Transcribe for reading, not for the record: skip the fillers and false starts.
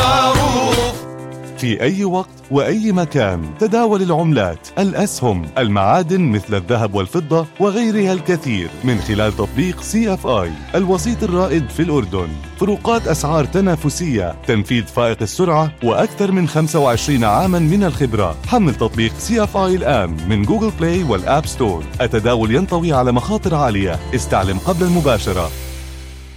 معروف. في أي وقت وأي مكان تداول العملات، الأسهم، المعادن مثل الذهب والفضة وغيرها الكثير من خلال تطبيق CFI الوسيط الرائد في الأردن. فروقات أسعار تنافسية، تنفيذ فائق السرعة، وأكثر من 25 عاما من الخبرة. حمل تطبيق CFI الآن من جوجل بلاي والآب ستور. التداول ينطوي على مخاطر عالية، استعلم قبل المباشرة.